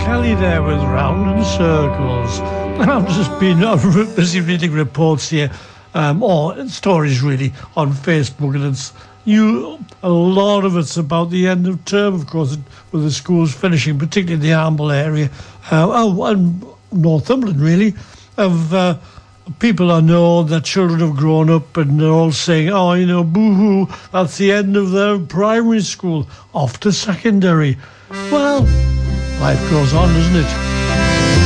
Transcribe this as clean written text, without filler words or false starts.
Kelly there with Round and Circles. I've just been busy reading reports here, or stories really, on Facebook, and a lot of it's about the end of term, of course, with the schools finishing, particularly in the Amble area, and Northumberland really, of people I know, their children have grown up and they're all saying, boo-hoo, that's the end of their primary school, off to secondary. Well, life goes on, doesn't it?